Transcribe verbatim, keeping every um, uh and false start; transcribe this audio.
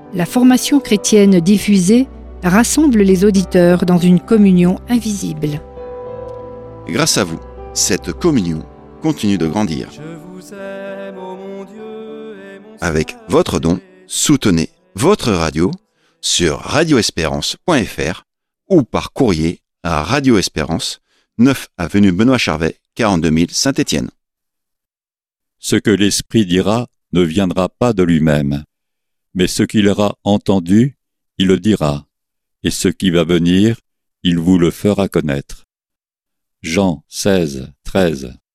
La formation chrétienne diffusée rassemble les auditeurs dans une communion invisible. Grâce à vous, cette communion continue de grandir. Avec votre don, soutenez votre radio sur radio espérance point f r ou par courrier à Radio Espérance, neuf avenue Benoît Charvet, quarante-deux mille Saint-Étienne. Ce que l'Esprit dira ne viendra pas de lui-même, mais ce qu'il aura entendu, il le dira, et ce qui va venir, il vous le fera connaître. Jean seize, treize.